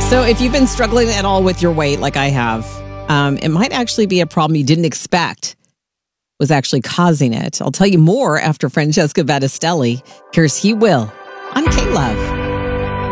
So if you've been struggling at all with your weight like I have, it might actually be a problem you didn't expect was actually causing it. I'll tell you more after Francesca Battistelli. Here's He Will on K-Love.